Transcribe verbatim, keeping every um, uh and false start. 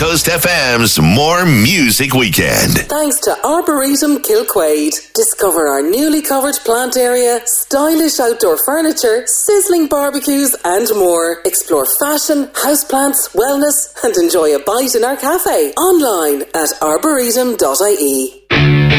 Coast F M's More Music Weekend. Thanks to Arboretum Kilquade. Discover our newly covered plant area, stylish outdoor furniture, sizzling barbecues and more. Explore fashion, houseplants, wellness and enjoy a bite in our cafe. Online at arboretum dot I E.